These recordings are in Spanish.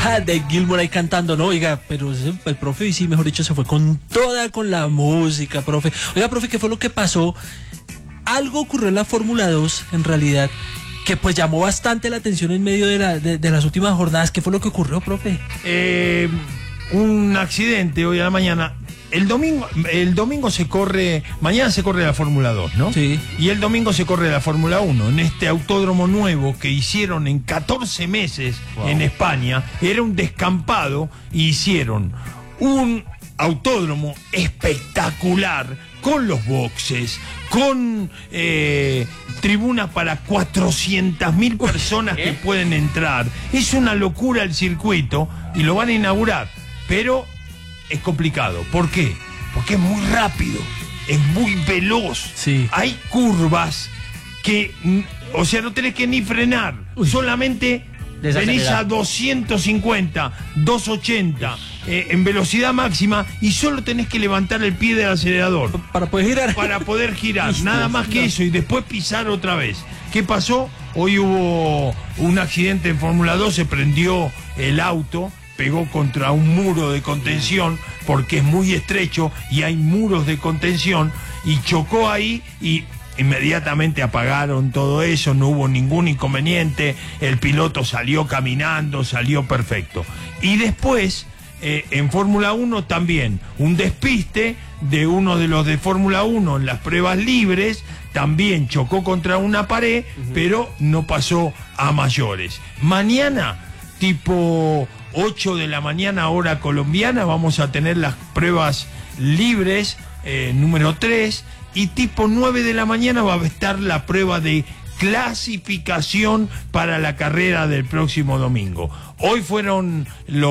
de Gilmour ahí cantando, no, oiga, pero el profe, sí, mejor dicho, se fue con toda con la música, profe. Oiga, profe, ¿qué fue lo que pasó? Algo ocurrió en la Fórmula 2, en realidad, que pues llamó bastante la atención en medio de las últimas jornadas. ¿Qué fue lo que ocurrió, profe? Un accidente hoy a la mañana. El domingo se corre, mañana se corre la Fórmula 2, ¿no? Sí. Y el domingo se corre la Fórmula 1 en este autódromo nuevo que hicieron en 14 meses en España. Era un descampado y hicieron un autódromo espectacular con los boxes, con tribunas para 400.000 personas que pueden entrar. Es una locura el circuito y lo van a inaugurar, pero es complicado. ¿Por qué? Porque es muy rápido, es muy veloz. Sí. Hay curvas que, o sea, no tenés que ni frenar, solamente venís a 250, 280 en velocidad máxima y solo tenés que levantar el pie del acelerador Para poder girar. para poder girar, nada más que eso, y después pisar otra vez. ¿Qué pasó? Hoy hubo un accidente en Fórmula 2, se prendió el auto, pegó contra un muro de contención porque es muy estrecho y hay muros de contención, y chocó ahí y inmediatamente apagaron todo eso, no hubo ningún inconveniente, el piloto salió caminando, salió perfecto. Y después, en Fórmula 1 también, un despiste de uno de los de Fórmula 1 en las pruebas libres, también chocó contra una pared, pero no pasó a mayores. Mañana, tipo 8 de la mañana, hora colombiana, vamos a tener las pruebas libres número 3, y tipo 9 de la mañana va a estar la prueba de clasificación para la carrera del próximo domingo. Hoy fueron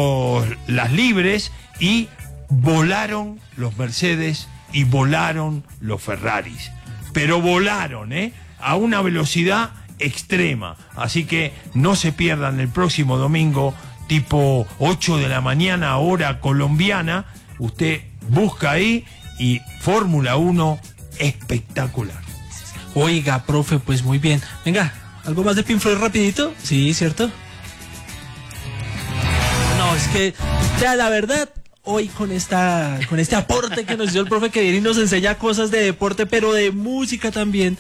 las libres y volaron los Mercedes y volaron los Ferraris. Pero volaron, a una velocidad extrema. Así que no se pierdan el próximo domingo, tipo 8 de la mañana, hora colombiana. Usted busca ahí y Fórmula 1 espectacular. Oiga, profe, pues muy bien. Venga, ¿algo más de Pink Floyd rapidito? Sí, ¿cierto? No, es que, ya la verdad, hoy con este aporte que nos dio el profe, que viene y nos enseña cosas de deporte, pero de música también,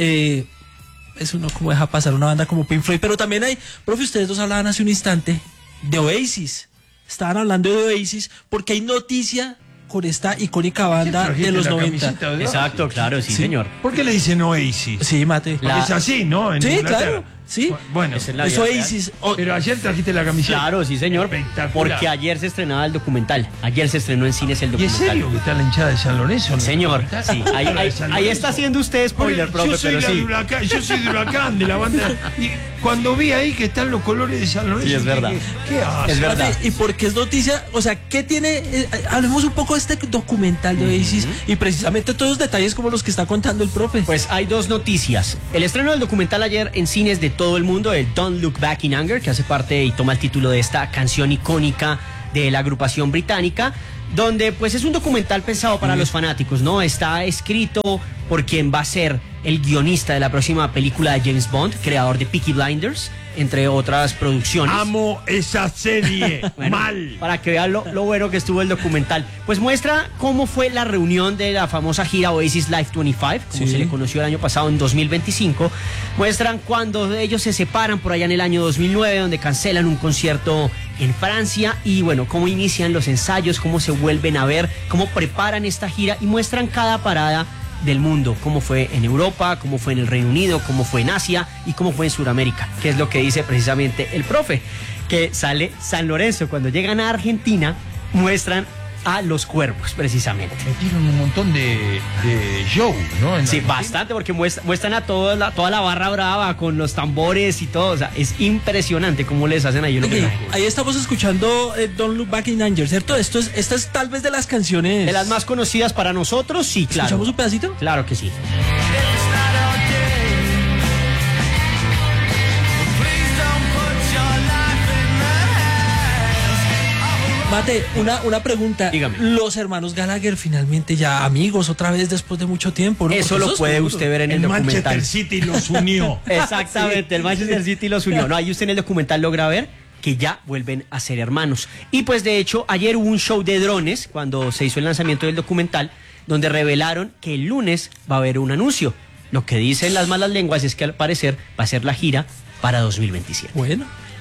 es uno como deja pasar una banda como Pink Floyd. Pero también hay, profe, ustedes dos hablaban hace un instante de Oasis. Estaban hablando de Oasis porque hay noticia con esta icónica banda de los 90. Exacto, claro, sí, señor. ¿Por qué le dicen Oasis? Sí, mate. Porque es así, ¿no? En Sí, Inglaterra. claro. Sí. Bueno, Es en la Es vida Oasis. pero ayer trajiste la camiseta. Claro, sí, señor. Espectacular. Porque ayer se estrenaba el documental. Ayer se estrenó en cines el ¿Y es documental. serio que está la hinchada de San Lorenzo? ¿No? Señor, sí. Ahí está haciendo usted spoiler, profe, yo soy pero la sí. de Huracán, yo soy de Huracán, de la banda. Y cuando vi ahí que están los colores de San Lorenzo, Sí, es verdad. ¿qué hace? Es verdad. ¿Y por qué es noticia? O sea, ¿qué tiene? Hablemos un poco de este documental de Oasis y precisamente todos los detalles como los que está contando el profe. Pues hay dos noticias. El estreno del documental ayer en cines de todo el mundo, el Don't Look Back in Anger, que hace parte y toma el título de esta canción icónica de la agrupación británica, donde pues es un documental pensado para los fanáticos, ¿no? Está escrito por quien va a ser el guionista de la próxima película de James Bond, creador de Peaky Blinders, entre otras producciones. Amo esa serie. Bueno, mal. Para que vean lo bueno que estuvo el documental. Pues muestra cómo fue la reunión de la famosa gira Oasis Live 25, como se le conoció el año pasado, en 2025. Muestran cuando ellos se separan por allá en el año 2009, donde cancelan un concierto en Francia, y bueno, cómo inician los ensayos, cómo se vuelven a ver, cómo preparan esta gira, y muestran cada parada del mundo, cómo fue en Europa, cómo fue en el Reino Unido, cómo fue en Asia y cómo fue en Sudamérica, que es lo que dice precisamente el profe, que sale San Lorenzo. Cuando llegan a Argentina, muestran a los Cuervos, precisamente. Metieron un montón de show, ¿no? En Sí, Argentina. bastante, porque muestran a toda la barra brava con los tambores y todo. O sea, es impresionante cómo les hacen ahí el Oye, homenaje. ahí estamos escuchando Don't Look Back in Anger, ¿cierto? Esta es tal vez de las canciones. De las más conocidas para nosotros, sí, claro. ¿Escuchamos un pedacito? Claro que sí. Mate, una pregunta. Dígame. Los hermanos Gallagher finalmente ya amigos otra vez después de mucho tiempo, ¿no? Eso Porque lo es puede duro. usted ver en el El documental. Manchester City los unió. Exactamente, el Manchester City los unió. No, ahí usted en el documental logra ver que ya vuelven a ser hermanos. Y pues de hecho ayer hubo un show de drones cuando se hizo el lanzamiento del documental, donde revelaron que el lunes va a haber un anuncio. Lo que dicen las malas lenguas es que al parecer va a ser la gira para 2027. Bueno,